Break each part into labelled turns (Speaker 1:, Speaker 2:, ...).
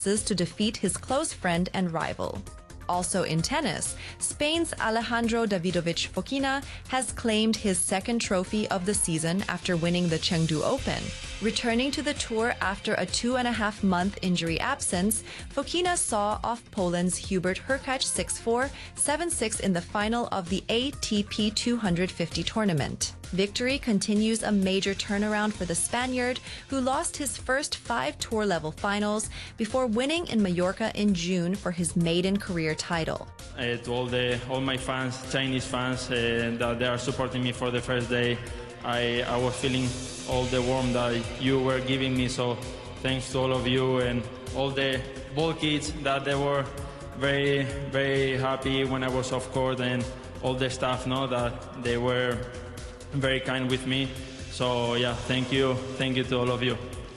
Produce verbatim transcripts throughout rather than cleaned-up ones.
Speaker 1: to defeat his close friend and rival. Also in tennis, Spain's Alejandro Davidovich Fokina has claimed his second trophy of the season after winning the Chengdu Open. Returning to the tour after a two and a half month injury absence, Fokina saw off Poland's Hubert Hurkacz six four, seven six in the final of the A T P two fifty tournament. Victory continues a major turnaround for the Spaniard, who lost his first five tour-level finals before winning in Mallorca in June for his maiden career title.
Speaker 2: Uh, to all the all my fans, Chinese fans, uh, that they are supporting me for the first day, I, I was feeling all the warmth that you were giving me, so thanks to all of you and all the ball kids that they were very, very happy when I was off court, and all the staff know that they were very kind with me. So yeah, thank you. Thank you to all of you.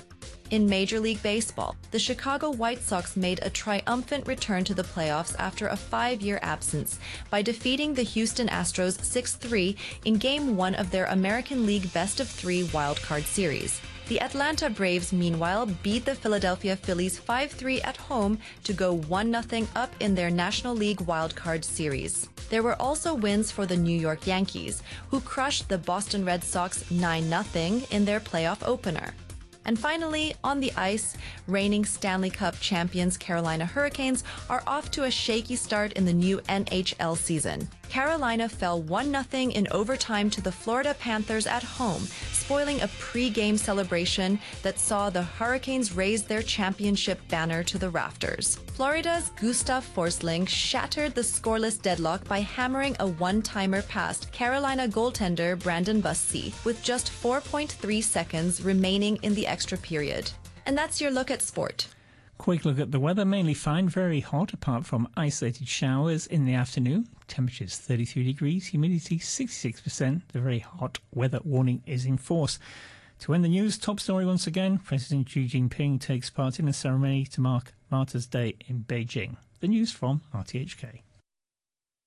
Speaker 1: In Major League Baseball, the Chicago White Sox made a triumphant return to the playoffs after a five-year absence by defeating the Houston Astros six three in Game one of their American League Best of Three wildcard series. The Atlanta Braves, meanwhile, beat the Philadelphia Phillies five three at home to go one nothing up in their National League wildcard series. There were also wins for the New York Yankees, who crushed the Boston Red Sox nine nothing in their playoff opener. And finally, on the ice, reigning Stanley Cup champions Carolina Hurricanes are off to a shaky start in the new N H L season. Carolina fell one nothing in overtime to the Florida Panthers at home, spoiling a pre-game celebration that saw the Hurricanes raise their championship banner to the rafters. Florida's Gustav Forsling shattered the scoreless deadlock by hammering a one-timer past Carolina goaltender Brandon Bussi with just four point three seconds remaining in the extra period. And that's your look at sport.
Speaker 3: Quick look at the weather. Mainly fine, very hot, apart from isolated showers in the afternoon. Temperatures thirty-three degrees, humidity sixty-six percent. The very hot weather warning is in force. To end the news, top story once again, President Xi Jinping takes part in a ceremony to mark Martyrs' Day in Beijing. The news from R T H K.